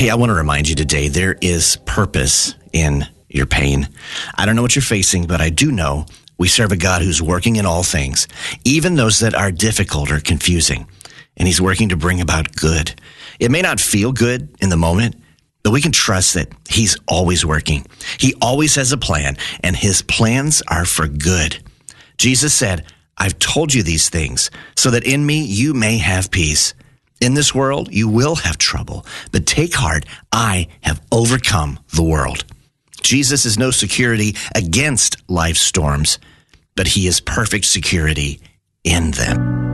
Hey, I want to remind you today, there is purpose in your pain. I don't know what you're facing, but I do know we serve a God who's working in all things, even those that are difficult or confusing. And he's working to bring about good. It may not feel good in the moment, but we can trust that he's always working. He always has a plan, and his plans are for good. Jesus said, I've told you these things so that in me you may have peace. In this world, you will have trouble, but take heart, I have overcome the world. Jesus is no security against life's storms, but he is perfect security in them.